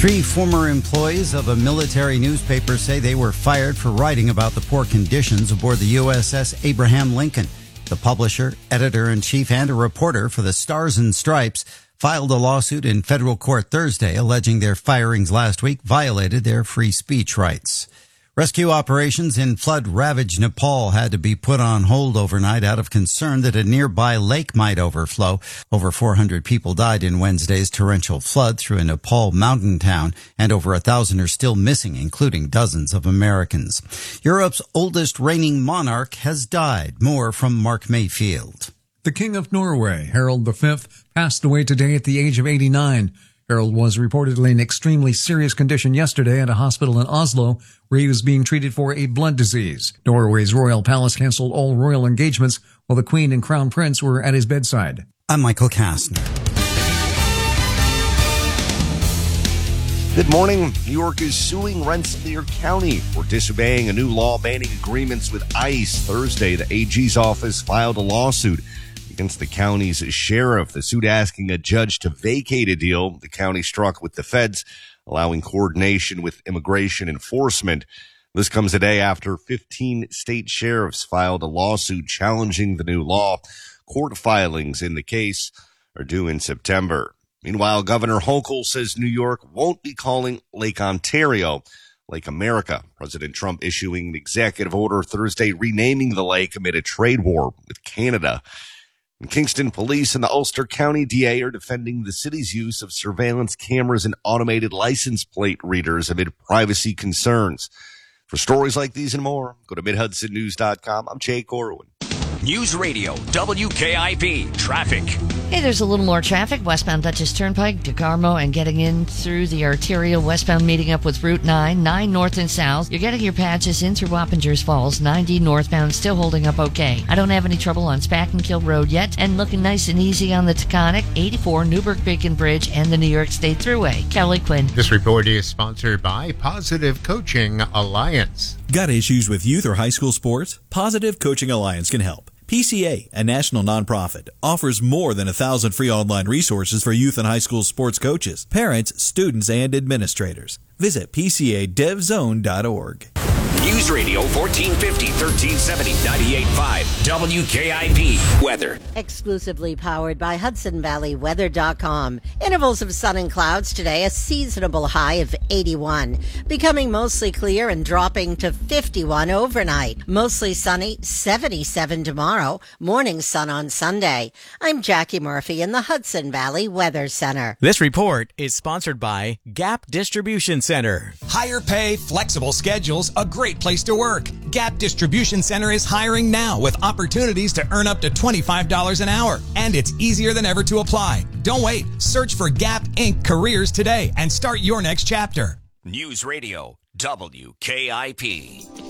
Three former employees of a military newspaper say they were fired for writing about the poor conditions aboard the USS Abraham Lincoln. The publisher, editor-in-chief, and a reporter for the Stars and Stripes filed a lawsuit in federal court Thursday alleging their firings last week violated their free speech rights. Rescue operations in flood-ravaged Nepal had to be put on hold overnight out of concern that a nearby lake might overflow. Over 400 people died in Wednesday's torrential flood through a Nepal mountain town, and over 1,000 are still missing, including dozens of Americans. Europe's oldest reigning monarch has died. More from Mark Mayfield. The King of Norway, Harald V, passed away today at the age of 89. Harald was reportedly in extremely serious condition yesterday at a hospital in Oslo, where he was being treated for a blood disease. Norway's royal palace canceled all royal engagements while the Queen and Crown Prince were at his bedside. I'm Michael Kastner. Good morning. New York is suing Rensselaer County for disobeying a new law banning agreements with ICE. Thursday, the AG's office filed a lawsuit against the county's sheriff. The suit asking a judge to vacate a deal the county struck with the feds, allowing coordination with immigration enforcement. This comes a day after 15 state sheriffs filed a lawsuit challenging the new law. Court filings in the case are due in September. Meanwhile, Governor Hochul says New York won't be calling Lake Ontario Lake America. President Trump issuing an executive order Thursday renaming the lake amid a trade war with Canada. And Kingston Police and the Ulster County DA are defending the city's use of surveillance cameras and automated license plate readers amid privacy concerns. For stories like these and more, go to MidHudsonNews.com. I'm Jay Corwin. News Radio, WKIP, traffic. Hey, there's a little more traffic westbound Dutchess Turnpike to Carmo and getting in through the arterial westbound meeting up with Route 9 north and south. You're getting your patches in through Wappingers Falls. 90 northbound still holding up okay. I don't have any trouble on Spackenkill Road yet, and looking nice and easy on the Taconic, 84 Newburgh-Bacon Bridge, and the New York State Thruway. Kelly Quinn. This report is sponsored by Positive Coaching Alliance. Got issues with youth or high school sports? Positive Coaching Alliance can help. PCA, a national nonprofit, offers more than 1,000 free online resources for youth and high school sports coaches, parents, students, and administrators. Visit PCADevZone.org. News Radio 1450, 1370, 98.5, WKIP. Weather. Exclusively powered by HudsonValleyWeather.com. Intervals of sun and clouds today, a seasonable high of 81. Becoming mostly clear and dropping to 51 overnight. Mostly sunny, 77 tomorrow. Morning sun on Sunday. I'm Jackie Murphy in the Hudson Valley Weather Center. This report is sponsored by Gap Distribution Center. Higher pay, flexible schedules, a great place to work. Gap Distribution Center is hiring now with opportunities to earn up to $25 an hour. And it's easier than ever to apply. Don't wait. Search for Gap Inc. Careers today and start your next chapter. News Radio, WKIP.